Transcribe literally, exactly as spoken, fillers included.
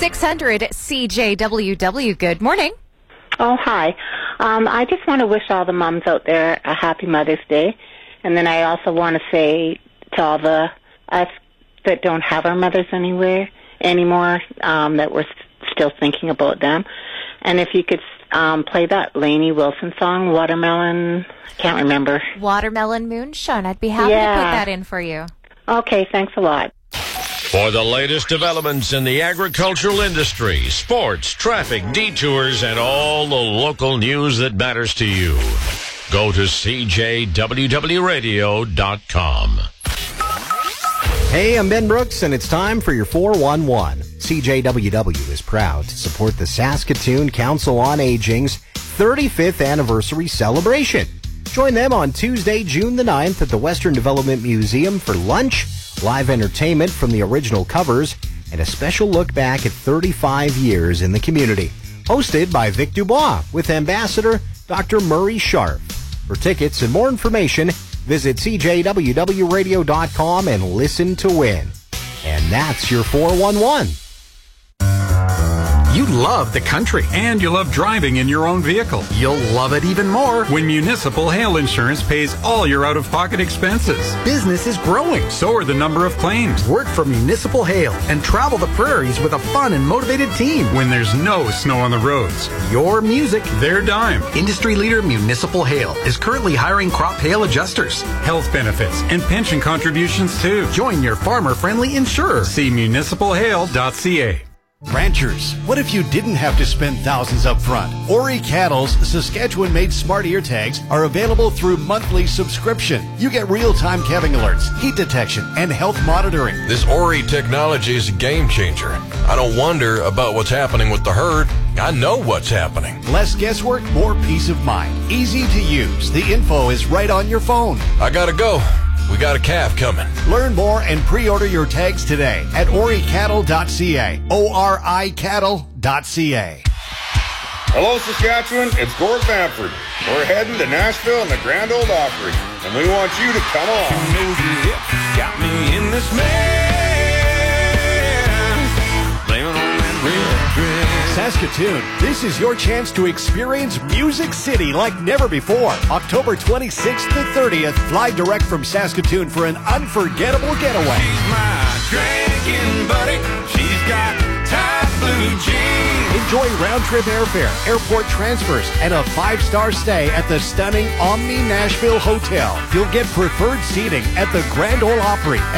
six hundred C J W W. Good morning. Oh, hi. Um, I just want to wish all the moms out there a happy Mother's Day. And then I also want to say to all the us that don't have our mothers anywhere anymore, um, that we're still thinking about them. And if you could um, play that Lainey Wilson song, Watermelon, can't remember. Watermelon Moonshine. I'd be happy Yeah. to put that in for you. Okay, thanks a lot. For the latest developments in the agricultural industry, sports, traffic, detours, and all the local news that matters to you, go to C J W W radio dot com. Hey, I'm Ben Brooks, and it's time for your four one one. C J W W is proud to support the Saskatoon Council on Aging's thirty-fifth anniversary celebration. Join them on Tuesday, June the ninth at the Western Development Museum for lunch, live entertainment from the original covers, and a special look back at thirty-five years in the community. Hosted by Vic Dubois with Ambassador Doctor Murray Sharp. For tickets and more information, visit C J W W radio dot com and listen to win. And that's your four one one. You love the country. And you love driving in your own vehicle. You'll love it even more when Municipal Hail Insurance pays all your out-of-pocket expenses. Business is growing. So are the number of claims. Work for Municipal Hail and travel the prairies with a fun and motivated team. When there's no snow on the roads. Your music, their dime. Industry leader Municipal Hail is currently hiring crop hail adjusters. Health benefits and pension contributions too. Join your farmer-friendly insurer. See municipal hail dot c a. Ranchers, what if you didn't have to spend thousands up front? Ori Cattle's Saskatchewan-made smart ear tags are available through monthly subscription. You get real-time calving alerts, heat detection, and health monitoring. This Ori technology is a game changer. I don't wonder about what's happening with the herd. I know what's happening. Less guesswork, more peace of mind. Easy to use. The info is right on your phone. I gotta go. We got a calf coming. Learn more and pre-order your tags today at ori cattle dot c a. O R I cattle dot c a. Hello, Saskatchewan. It's Gord Bamford. We're heading to Nashville and the Grand Ole Opry, and we want you to come on. You know the hip got me in this mess. Blaming on that red dress. Saskatoon, this is your chance to experience Music City like never before. October twenty-sixth to thirtieth, fly direct from Saskatoon for an unforgettable getaway. She's my drinking buddy. She's got tight blue jeans. Enjoy round-trip airfare, airport transfers, and a five-star stay at the stunning Omni Nashville Hotel. You'll get preferred seating at the Grand Ole Opry